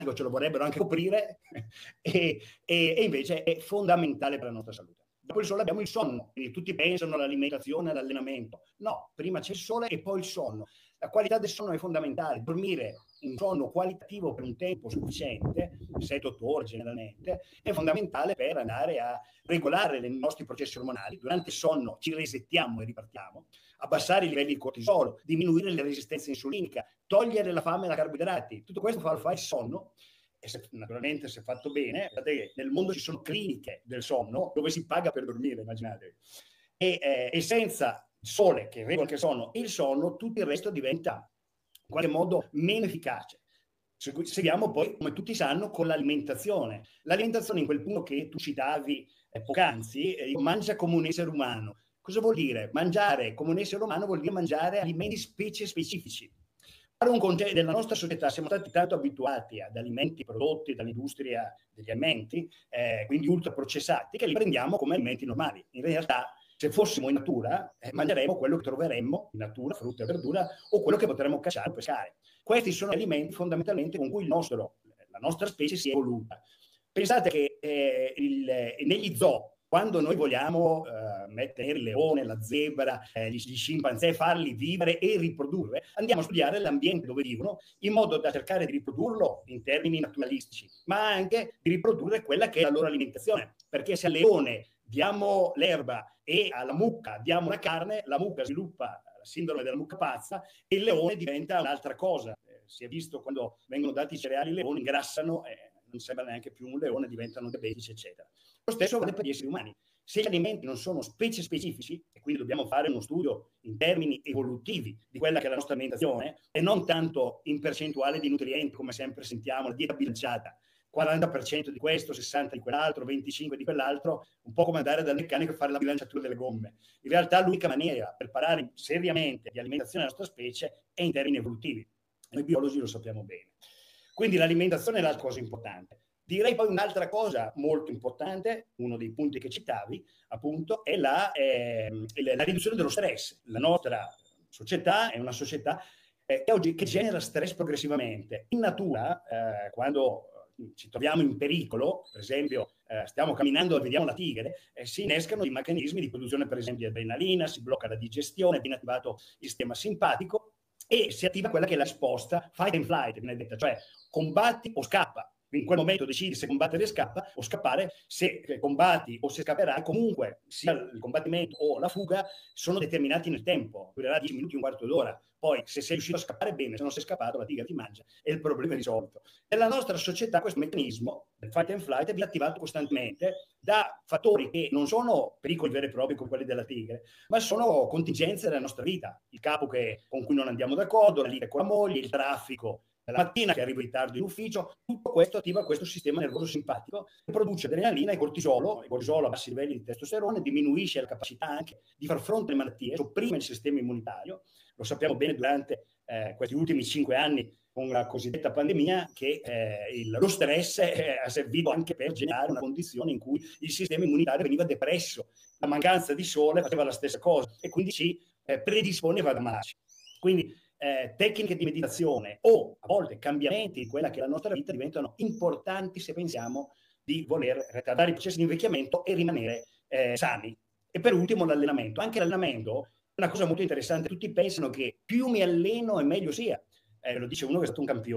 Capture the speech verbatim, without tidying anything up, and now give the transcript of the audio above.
ce lo vorrebbero anche coprire, e, e, e invece è fondamentale per la nostra salute. Dopo il sole abbiamo il sonno, quindi tutti pensano all'alimentazione, all'allenamento. No, prima c'è il sole e poi il sonno. La qualità del sonno è fondamentale. Dormire un sonno qualitativo per un tempo sufficiente, sette otto ore generalmente, è fondamentale per andare a regolare i nostri processi ormonali. Durante il sonno ci resettiamo e ripartiamo, abbassare i livelli di cortisolo, diminuire la resistenza insulinica, togliere la fame da carboidrati. Tutto questo fa, fa il sonno. E se, naturalmente, se fatto bene, guardate, nel mondo ci sono cliniche del sonno dove si paga per dormire, immaginate. E, eh, e senza il sole, che regola anche il sonno, e il sonno, tutto il resto diventa in qualche modo meno efficace. Seguiamo poi, come tutti sanno, con l'alimentazione. L'alimentazione, in quel punto che tu citavi eh, poc'anzi, eh, mangia come un essere umano. Cosa vuol dire? Mangiare come un essere umano vuol dire mangiare alimenti specie specifici. Un concetto della nostra società, siamo stati tanto abituati ad alimenti prodotti dall'industria degli alimenti, eh, quindi ultraprocessati, che li prendiamo come alimenti normali. In realtà, se fossimo in natura, eh, mangeremo quello che troveremmo in natura, frutta e verdura, o quello che potremmo cacciare o pescare. Questi sono alimenti fondamentalmente con cui il nostro, la nostra specie si è evoluta. Pensate che eh, il, negli zoo, quando noi vogliamo eh, mettere il leone, la zebra, eh, gli, gli scimpanzé, farli vivere e riprodurre, andiamo a studiare l'ambiente dove vivono in modo da cercare di riprodurlo in termini naturalistici, ma anche di riprodurre quella che è la loro alimentazione. Perché se al leone diamo l'erba e alla mucca diamo la carne, la mucca sviluppa la sindrome della mucca pazza e il leone diventa un'altra cosa. Eh, si è visto quando vengono dati i cereali ai leoni, ingrassano, eh, non sembra neanche più un leone, diventano diabetici, eccetera. Lo stesso vale per gli esseri umani. Se gli alimenti non sono specie specifici, e quindi dobbiamo fare uno studio in termini evolutivi di quella che è la nostra alimentazione, e non tanto in percentuale di nutrienti, come sempre sentiamo, la dieta bilanciata, quaranta per cento di questo, sessanta per cento di quell'altro, venticinque per cento di quell'altro, un po' come andare dal meccanico e fare la bilanciatura delle gomme. In realtà l'unica maniera per parlare seriamente di alimentazione della nostra specie è in termini evolutivi. Noi biologi lo sappiamo bene. Quindi l'alimentazione è l'altra cosa importante. Direi poi un'altra cosa molto importante, uno dei punti che citavi, appunto, è la, eh, la riduzione dello stress. La nostra società è una società eh, che oggi che genera stress progressivamente. In natura, eh, quando ci troviamo in pericolo, per esempio eh, stiamo camminando e vediamo la tigre, eh, si innescano i meccanismi di produzione, per esempio, di adrenalina, si blocca la digestione, viene attivato il sistema simpatico e si attiva quella che è la risposta fight and flight, viene detta, cioè combatti o scappa. In quel momento decidi se combattere scappa o scappare, se combatti o se scapperai, comunque sia il combattimento o la fuga sono determinati nel tempo, durerà dieci minuti, un quarto d'ora, poi se sei riuscito a scappare bene, se non sei scappato la tigre ti mangia e il problema è risolto. Nella nostra società questo meccanismo del fight and flight viene attivato costantemente da fattori che non sono pericoli veri e propri come quelli della tigre, ma sono contingenze della nostra vita, il capo che, con cui non andiamo d'accordo, la lite con la moglie, il traffico, la mattina che arrivo in ritardo in ufficio, tutto questo attiva questo sistema nervoso simpatico che produce adrenalina e cortisolo, il cortisolo a bassi livelli di testosterone, diminuisce la capacità anche di far fronte alle malattie, sopprime il sistema immunitario, lo sappiamo bene durante eh, questi ultimi cinque anni con la cosiddetta pandemia, che eh, il, lo stress eh, ha servito anche per generare una condizione in cui il sistema immunitario veniva depresso, la mancanza di sole faceva la stessa cosa e quindi ci eh, predisponeva ad ammalarci. Quindi Eh, tecniche di meditazione o a volte cambiamenti di quella che è la nostra vita diventano importanti se pensiamo di voler ritardare i processi di invecchiamento e rimanere eh, sani. E per ultimo l'allenamento. Anche l'allenamento è una cosa molto interessante. Tutti pensano che più mi alleno e meglio sia. Eh, lo dice uno che è stato un campione